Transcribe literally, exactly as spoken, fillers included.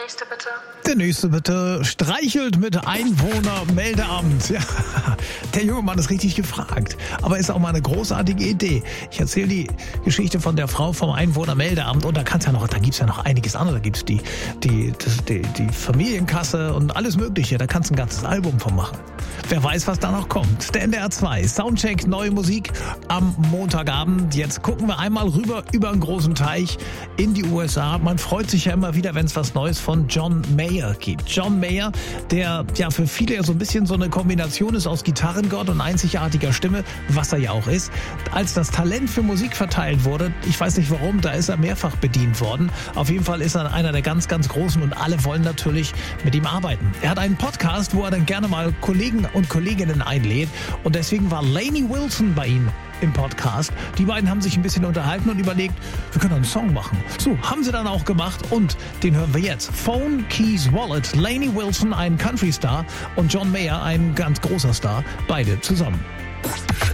Nächste bitte. Der nächste bitte. Streichelt mit Einwohnermeldeamt. Ja, der junge Mann ist richtig gefragt. Aber ist auch mal eine großartige Idee. Ich erzähle die Geschichte von der Frau vom Einwohnermeldeamt und da kann's ja noch, da gibt's ja noch einiges andere. Da gibt's die, die, das, die, die Familienkasse und alles Mögliche. Da kannst du ein ganzes Album von machen. Wer weiß, was da noch kommt. Der N D R zwei Soundcheck, neue Musik am Montagabend. Jetzt gucken wir einmal rüber über einen großen Teich in die U S A. Man freut sich ja immer wieder, wenn es was Neues von John Mayer gibt. John Mayer, der ja für viele ja so ein bisschen so eine Kombination ist aus Gitarrengott und einzigartiger Stimme, was er ja auch ist. Als das Talent für Musik verteilt wurde, ich weiß nicht warum, da ist er mehrfach bedient worden. Auf jeden Fall ist er einer der ganz, ganz Großen und alle wollen natürlich mit ihm arbeiten. Er hat einen Podcast, wo er dann gerne mal Kollegen und Kolleginnen einlädt und deswegen war Lainey Wilson bei ihm im Podcast. Die beiden haben sich ein bisschen unterhalten und überlegt, wir können einen Song machen. So, haben sie dann auch gemacht und den hören wir jetzt. Phone, Keys, Wallet, Lainey Wilson, ein Country-Star und John Mayer, ein ganz großer Star, beide zusammen.